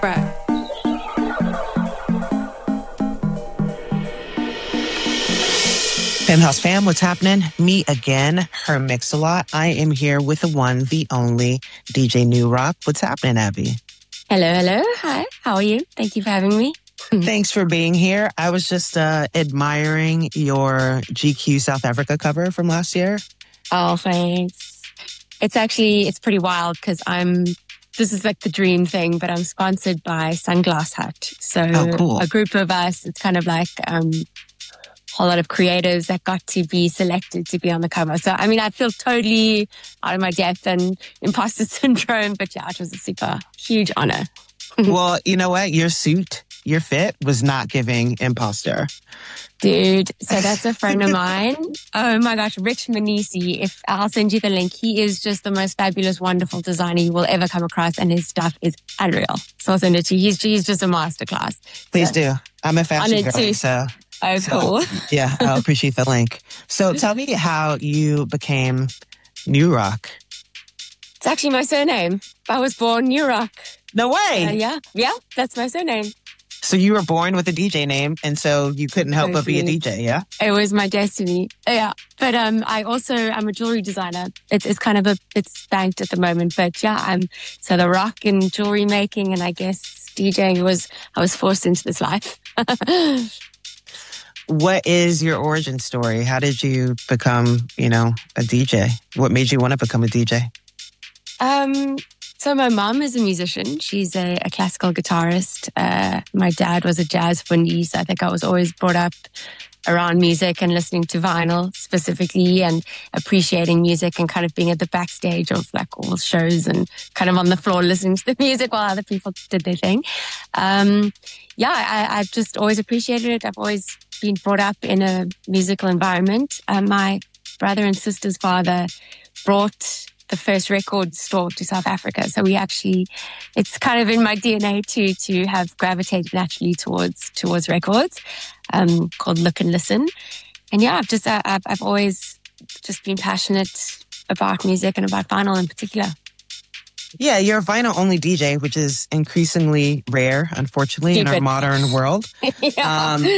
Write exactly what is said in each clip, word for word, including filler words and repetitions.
Right. Penthouse fam, what's happening? Me again, her Mix-a-Lot. I am here with the one, the only D J New Rock. What's happening, Abby? Hello, hello. Hi. How are you? Thank you for having me. Thanks for being here. I was just uh, admiring your G Q South Africa cover from last year. Oh, thanks. It's actually, it's pretty wild because I'm, this is like the dream thing, but I'm sponsored by Sunglass Hut. So oh, cool. A group of us, it's kind of like um, a whole lot of creatives that got to be selected to be on the cover. So, I mean, I feel totally out of my depth and imposter syndrome, but yeah, it was a super huge honor. Well, you know what? Your suit, your fit was not giving imposter. Dude, so that's a friend of mine. Oh my gosh, Rich Manisi. If I'll send you the link. He is just the most fabulous, wonderful designer you will ever come across, and his stuff is unreal. So I'll send it to you. He's, he's just a masterclass. Please so, do. I'm a fashion girl, too. so... Oh, so, cool. Yeah, I appreciate the link. So tell me how you became New Rock. It's actually my surname. I was born New Rock. No way. Uh, yeah, yeah, that's my surname. So you were born with a D J name, and so you couldn't help but be a D J, yeah? It was my destiny. Yeah. But um, I also, I'm a jewelry designer. It's, it's kind of a, it's banked at the moment. But yeah, I'm, so the rock and jewelry making and I guess DJing was, I was forced into this life. What is your origin story? How did you become, you know, a D J? What made you want to become a D J? Um, so my mom is a musician. She's a, a classical guitarist. Uh, my dad was a jazz fundy. So I think I was always brought up around music and listening to vinyl specifically and appreciating music and kind of being at the backstage of like all shows and kind of on the floor listening to the music while other people did their thing. Um, yeah, I, I've just always appreciated it. I've always been brought up in a musical environment. Um, my brother and sister's father brought the first record store to South Africa. So we actually, it's kind of in my D N A too, to have gravitated naturally towards, towards records, um, called Look and Listen. And yeah, I've just, uh, I've, I've always just been passionate about music and about vinyl in particular. Yeah, you're a vinyl only D J, which is increasingly rare, unfortunately, Stupid. in our modern world. yeah. Um,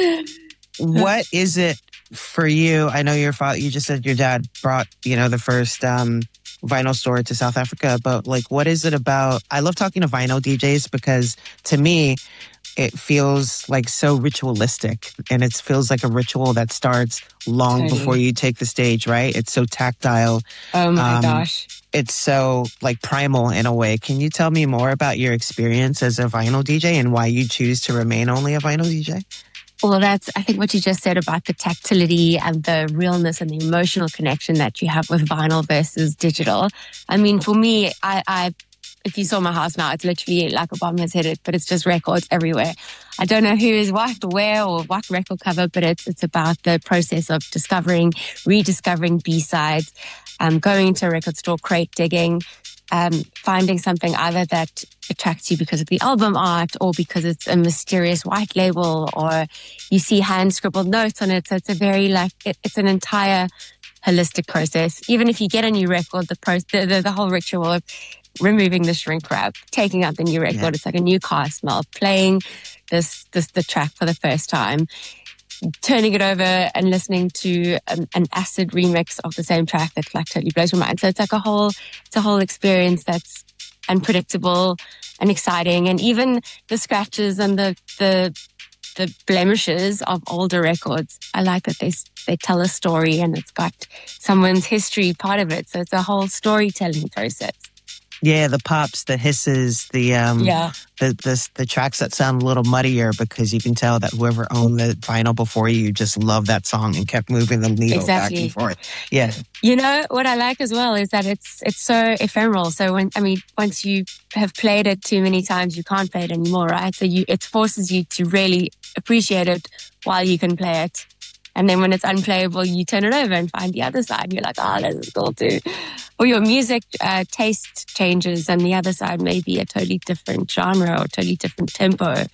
what is it for you? I know your father, you just said your dad brought, you know, the first, um, vinyl store to South Africa, but like, what is it about? I love talking to vinyl D Js because to me, it feels like so ritualistic and it feels like a ritual that starts long totally. before you take the stage, right? It's so tactile. Oh my um, gosh. It's so like primal in a way. Can you tell me more about your experience as a vinyl D J and why you choose to remain only a vinyl D J? Well, that's, I think what you just said about the tactility and the realness and the emotional connection that you have with vinyl versus digital. I mean, for me, I, I, if you saw my house now, it's literally like a bomb has hit it, but it's just records everywhere. I don't know who is what, where, or what record cover, but it's, it's about the process of discovering, rediscovering B-sides, um, going to a record store, crate digging, Um, finding something either that attracts you because of the album art or because it's a mysterious white label or you see hand scribbled notes on it. So it's a very like, it, it's an entire holistic process. Even if you get a new record, the, pro- the, the, the whole ritual of removing the shrink wrap, taking out the new record, yeah. It's like a new car smell, playing this, this, the track for the first time, turning it over and listening to an, an acid remix of the same track that like totally blows my mind. So it's like a whole, it's a whole experience that's unpredictable and exciting. And even the scratches and the, the, the blemishes of older records, I like that they, they tell a story and it's got someone's history part of it. So it's a whole storytelling process. Yeah, the pops, the hisses, the um, yeah. the, the the tracks that sound a little muddier because you can tell that whoever owned the vinyl before you just loved that song and kept moving the needle exactly. back and forth. Yeah. You know what I like as well is that it's it's so ephemeral. So when I mean, once you have played it too many times, you can't play it anymore, right? So you it forces you to really appreciate it while you can play it. And then when it's unplayable, you turn it over and find the other side. And you're like, oh, this is cool too. Or your music uh, taste changes and the other side may be a totally different genre or totally different tempo.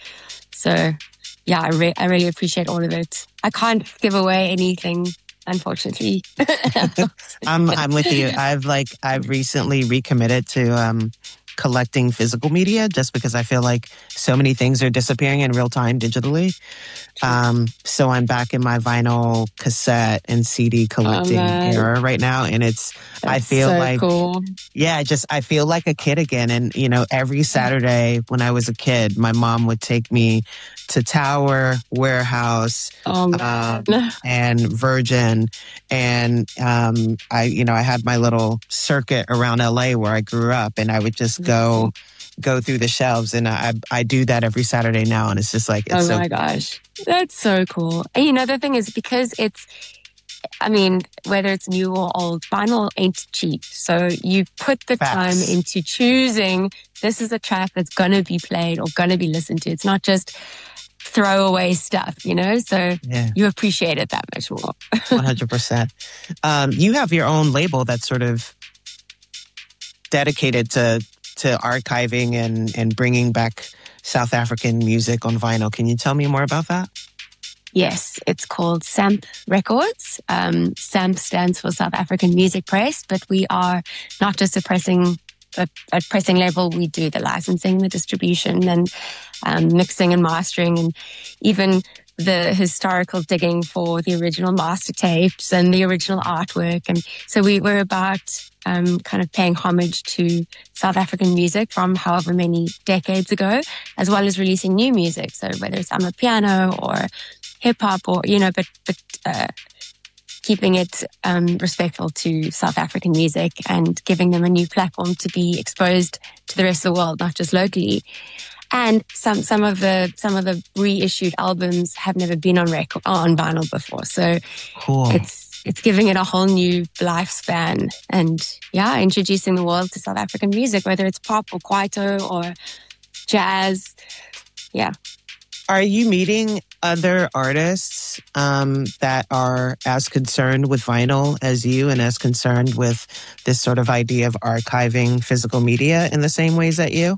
So yeah, I, re- I really appreciate all of it. I can't give away anything, unfortunately. I'm I'm with you. I've like I've recently recommitted to um collecting physical media just because I feel like so many things are disappearing in real time digitally. Um, so I'm back in my vinyl, cassette, and C D collecting Oh, era right now. And it's, That's I feel so like, cool. yeah, just, I feel like a kid again. And, you know, every Saturday when I was a kid, my mom would take me to Tower, Warehouse, Oh, um, man. and Virgin. And, um, I, you know, I had my little circuit around L A where I grew up, and I would just go, go through the shelves. And I, I do that every Saturday now. And it's just like, it's Oh so my gosh. That's so cool. And you know, the thing is, because it's, I mean, whether it's new or old, vinyl ain't cheap. So you put the Facts. time into choosing, this is a track that's going to be played or going to be listened to. It's not just throwaway stuff, you know? So yeah. you appreciate it that much more. one hundred percent. Um, you have your own label that's sort of dedicated to to archiving and, and bringing back South African music on vinyl. Can you tell me more about that? Yes, it's called SAMP Records. Um, SAMP stands for South African Music Press, but we are not just a pressing a, a pressing label. We do the licensing, the distribution, and um, mixing and mastering, and even the historical digging for the original master tapes and the original artwork. And so we were about um, kind of paying homage to South African music from however many decades ago, as well as releasing new music. So whether it's Amapiano or hip hop, or, you know, but, but, uh, keeping it, um, respectful to South African music and giving them a new platform to be exposed to the rest of the world, not just locally. And some, some of the, some of the reissued albums have never been on record, on vinyl before. So cool. it's, it's giving it a whole new lifespan, and yeah, introducing the world to South African music, whether it's pop or kwaito or jazz. Yeah. Are you meeting other artists um, that are as concerned with vinyl as you, and as concerned with this sort of idea of archiving physical media in the same ways that you?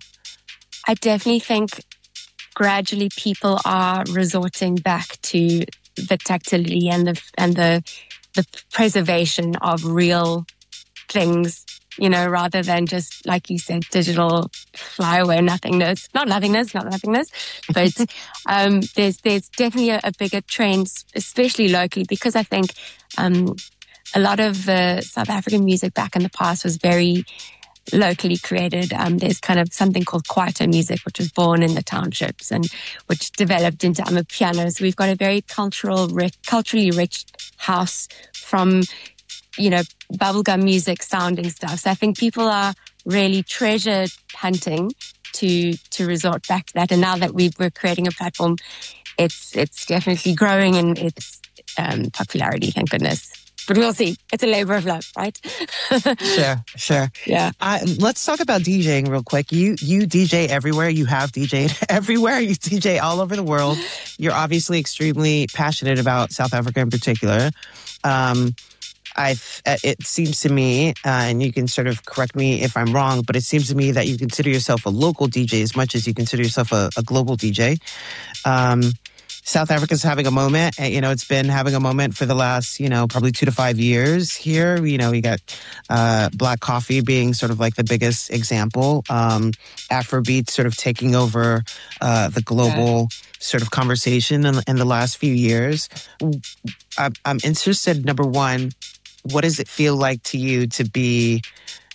I definitely think gradually people are resorting back to the tactility and the and the the preservation of real things, you know, rather than just, like you said, digital flyaway nothingness. Not nothingness, not nothingness, but um, there's there's definitely a, a bigger trend, especially locally, because I think um, a lot of the South African music back in the past was very locally created. Um, there's kind of something called kwaito music, which was born in the townships and which developed into Amapiano. So we've got a very cultural, rich, culturally rich house from, you know, bubblegum music sounding stuff. So I think people are really treasure hunting to to resort back to that. And now that we, we're creating a platform, it's it's definitely growing in its um, popularity, thank goodness. But we'll see. It's a labor of love, right? Sure, sure. Yeah. Uh, let's talk about DJing real quick. You you D J everywhere. You have D J'd everywhere. You D J all over the world. You're obviously extremely passionate about South Africa in particular. Um, I it seems to me, uh, and you can sort of correct me if I'm wrong, but it seems to me that you consider yourself a local D J as much as you consider yourself a, a global D J. Um, South Africa's having a moment. You know, it's been having a moment for the last, you know, probably two to five years here. You know, we got uh, Black Coffee being sort of like the biggest example. Um, Afrobeat sort of taking over uh, the global yeah. sort of conversation in, in the last few years. I'm, I'm interested, number one, what does it feel like to you to be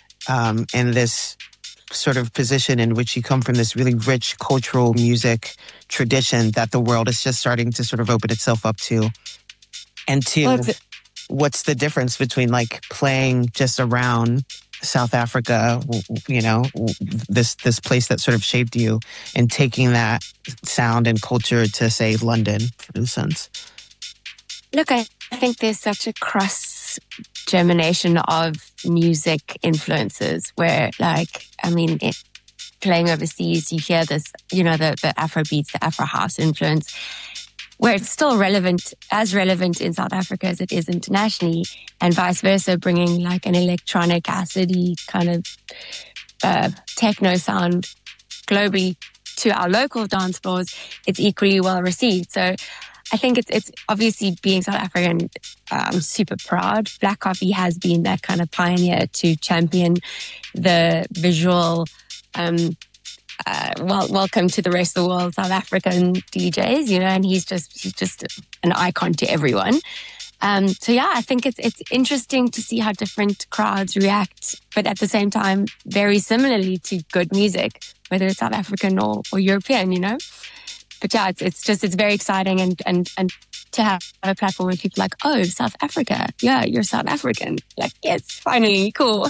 um, in this sort of position in which you come from, this really rich cultural music tradition that the world is just starting to sort of open itself up to? And two, well, what's the difference between like playing just around South Africa, you know, this this place that sort of shaped you, and taking that sound and culture to, say, London, for instance? Look, I think there's such a cross germination of music influences where, like, I mean, it, playing overseas, you hear this, you know, the, the Afro beats, the Afro house influence, where it's still relevant, as relevant in South Africa as it is internationally, and vice versa, bringing like an electronic, acidy kind of uh, techno sound globally to our local dance floors, it's equally well received. So I think it's it's obviously, being South African, I'm um, super proud. Black Coffee has been that kind of pioneer to champion the visual um, uh, well, welcome to the rest of the world, South African D Js, you know, and he's just he's just an icon to everyone. Um, so yeah, I think it's it's interesting to see how different crowds react, but at the same time, very similarly to good music, whether it's South African or, or European, you know. But yeah, it's it's just it's very exciting, and and and to have a platform where people are like, oh, South Africa, yeah, you're South African. Like, yes, finally, cool.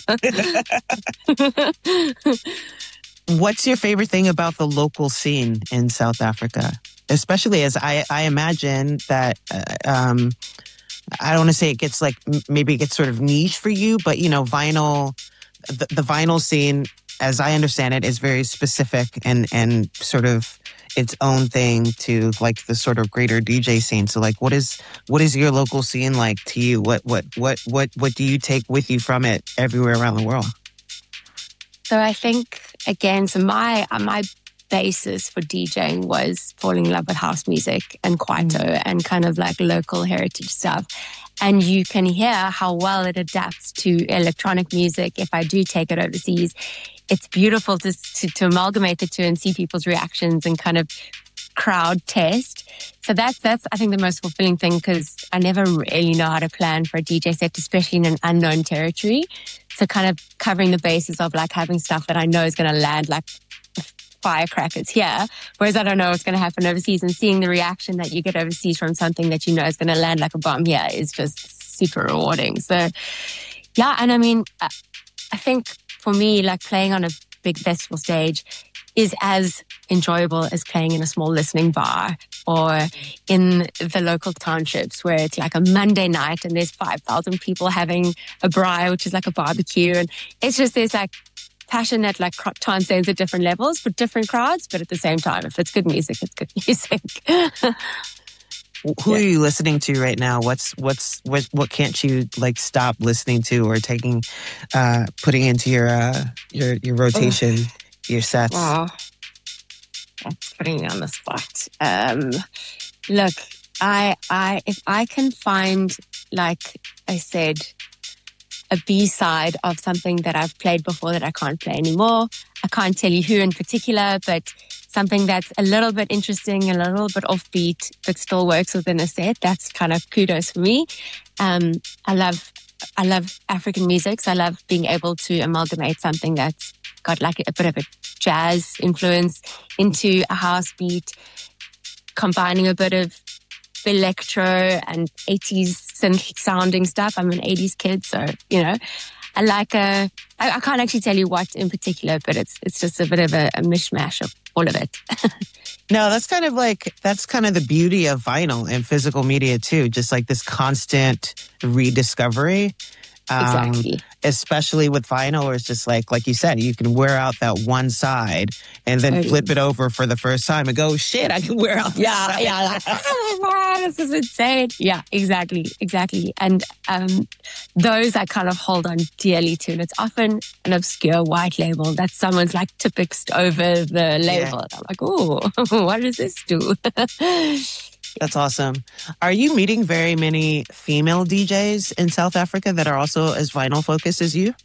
What's your favorite thing about the local scene in South Africa, especially as I I imagine that. Uh, um, I don't want to say it gets like, maybe it gets sort of niche for you, but you know, vinyl, the, the vinyl scene, as I understand it, is very specific and, and sort of its own thing to like the sort of greater D J scene. So like, what is, what is your local scene like to you? What, what, what, what, what do you take with you from it everywhere around the world? So I think, again, so my, my basis for DJing was falling in love with house music and Kwaito mm. and kind of like local heritage stuff. And you can hear how well it adapts to electronic music if I do take it overseas. It's beautiful to, to, to amalgamate the two and see people's reactions and kind of crowd test. So that's, that's I think, the most fulfilling thing, because I never really know how to plan for a D J set, especially in an unknown territory. So kind of covering the bases of like having stuff that I know is going to land like firecrackers here, whereas I don't know what's going to happen overseas, and seeing the reaction that you get overseas from something that you know is going to land like a bomb here is just super rewarding. So yeah, and I mean, I think for me, like playing on a big festival stage is as enjoyable as playing in a small listening bar or in the local townships where it's like a Monday night and there's five thousand people having a braai, which is like a barbecue. And it's just, there's like passion that like transcends at different levels for different crowds, but at the same time, if it's good music, it's good music. Who yeah. are you listening to right now? What's what's what what can't you like stop listening to or taking, uh, putting into your uh, your your rotation, oh. your sets? Oh, that's putting me on the spot. Um, look, I I if I can find, like I said, a B-side of something that I've played before that I can't play anymore. I can't tell you who in particular, but something that's a little bit interesting, a little bit offbeat, but still works within a set. That's kind of kudos for me. Um, I love, I love African music. So I love being able to amalgamate something that's got like a bit of a jazz influence into a house beat, combining a bit of electro and eighties synth sounding stuff. I'm an eighties kid, so you know, I like a. I, I can't actually tell you what in particular, but it's it's just a bit of a, a mishmash of all of it. No, that's kind of like that's kind of the beauty of vinyl and physical media too. Just like this constant rediscovery. Um, exactly. Especially with vinyl, where it's just like, like you said, you can wear out that one side and then totally. flip it over for the first time and go, shit, I can wear out this yeah, side. Yeah, like, oh, this is insane. Yeah, exactly, exactly. And um, those I kind of hold on dearly to. And it's often an obscure white label that someone's like typixed over the label. Yeah. I'm like, oh, what does this do? That's awesome. Are you meeting very many female D Js in South Africa that are also as vinyl focused as you?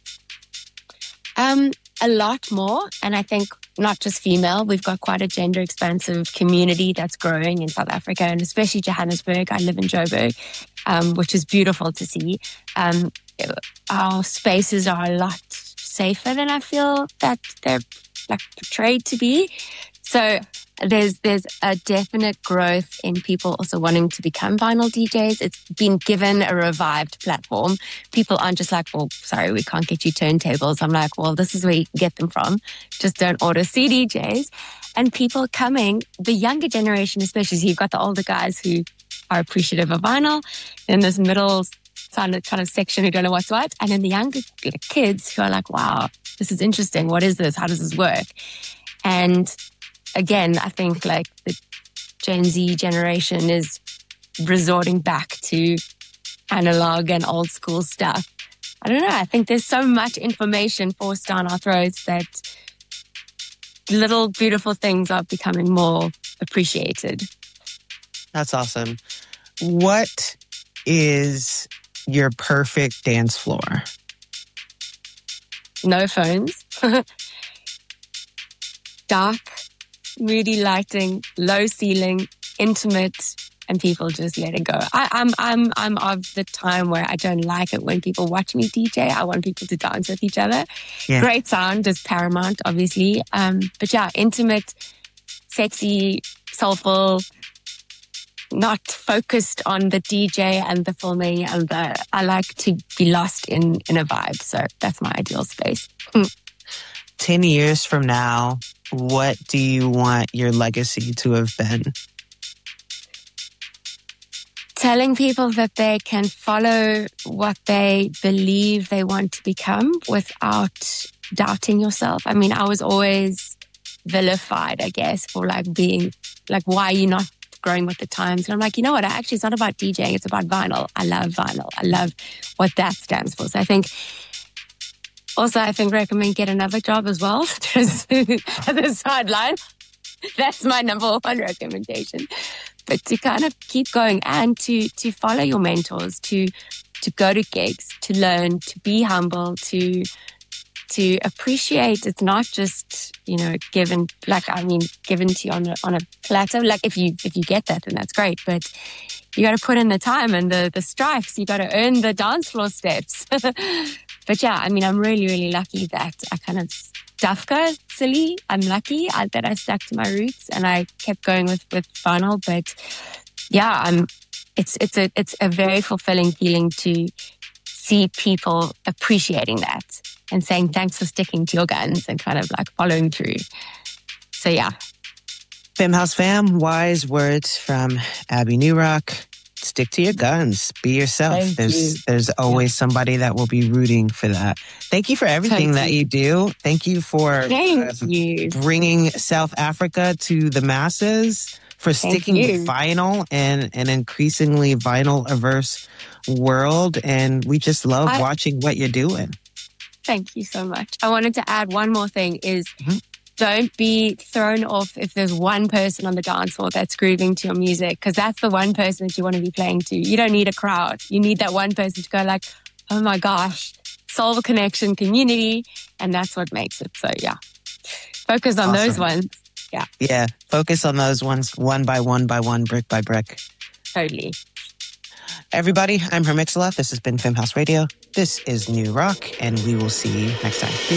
Um, a lot more. And I think not just female, we've got quite a gender expansive community that's growing in South Africa, and especially Johannesburg. I live in Joburg, um, which is beautiful to see. Um, our spaces are a lot safer than I feel that they're like portrayed to be. So there's there's a definite growth in people also wanting to become vinyl D Js. It's been given a revived platform. People aren't just like, well, sorry, we can't get you turntables. I'm like, well, this is where you can get them from. Just don't order C D Js. And people coming, the younger generation especially, so you've got the older guys who are appreciative of vinyl, then this middle kind of, kind of section who don't know what's what, and then the younger kids who are like, wow, this is interesting. What is this? How does this work? And again, I think like the Gen Z generation is resorting back to analog and old school stuff. I don't know. I think there's so much information forced down our throats that little beautiful things are becoming more appreciated. That's awesome. What is your perfect dance floor? No phones. dark, moody lighting, low ceiling, intimate, and people just let it go. I, I'm I'm I'm of the time where I don't like it when people watch me D J. I want people to dance with each other. Yeah. Great sound is paramount, obviously. Um, but yeah, intimate, sexy, soulful, not focused on the D J and the filming and the. I like to be lost in in a vibe. So that's my ideal space. Ten years from now, what do you want your legacy to have been? Telling people that they can follow what they believe they want to become without doubting yourself. I mean, I was always vilified, I guess, for like being like, why are you not growing with the times? And I'm like, you know what? Actually, it's not about DJing. It's about vinyl. I love vinyl. I love what that stands for. So I think also, I think recommend get another job as well. Just as a sideline. That's my number one recommendation. But to kind of keep going and to to follow your mentors, to to go to gigs, to learn, to be humble, to to appreciate. It's not just, you know, given like I mean given to you on a on a platter. Like if you if you get that, then that's great. But you got to put in the time and the the strikes. You got to earn the dance floor steps. But yeah, I mean, I'm really really lucky that I kind of. Dafka, silly. I'm lucky I, that I stuck to my roots and I kept going with, with vinyl. But yeah, I'm. It's it's a it's a very fulfilling feeling to see people appreciating that and saying thanks for sticking to your guns and kind of like following through. So yeah, Femhouse fam, wise words from Abby Newrock. Stick to your guns. Be yourself. Thank there's you. there's always yeah. somebody that will be rooting for that. Thank you for everything Thank that you. you do. Thank you for Thank uh, you. bringing South Africa to the masses, for sticking with vinyl and an increasingly vinyl-averse world. And we just love I, watching what you're doing. Thank you so much. I wanted to add one more thing is... Mm-hmm. Don't be thrown off if there's one person on the dance floor that's grooving to your music, because that's the one person that you want to be playing to. You don't need a crowd. You need that one person to go like, oh my gosh, soul connection, community, and that's what makes it. So yeah, focus on awesome. those ones. Yeah. Yeah, focus on those ones one by one by one, brick by brick. Totally. Everybody, I'm Hermixola. This has been Femhouse Radio. This is New Rock, and we will see you next time.